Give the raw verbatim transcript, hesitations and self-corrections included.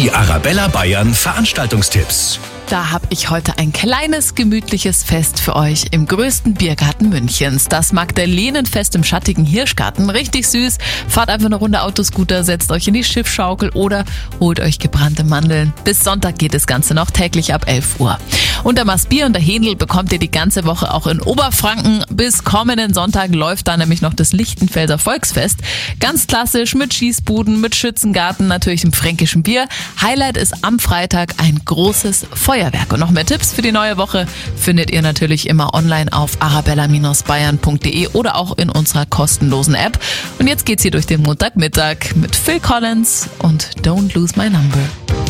Die Arabella Bayern Veranstaltungstipps. Da habe ich heute ein kleines, gemütliches Fest für euch im größten Biergarten Münchens. Das Magdalenenfest im schattigen Hirschgarten. Richtig süß. Fahrt einfach eine Runde Autoscooter, setzt euch in die Schiffschaukel oder holt euch gebrannte Mandeln. Bis Sonntag geht das Ganze noch, täglich ab elf Uhr. Und der Maßbier und der Händel bekommt ihr die ganze Woche auch in Oberfranken. Bis kommenden Sonntag läuft da nämlich noch das Lichtenfelser Volksfest. Ganz klassisch mit Schießbuden, mit Schützengarten, natürlich im fränkischen Bier. Highlight ist am Freitag ein großes Feuerwerk. Und noch mehr Tipps für die neue Woche findet ihr natürlich immer online auf arabella Bindestrich bayern punkt de oder auch in unserer kostenlosen App. Und jetzt geht's hier durch den Montagmittag mit Phil Collins und Don't Lose My Number.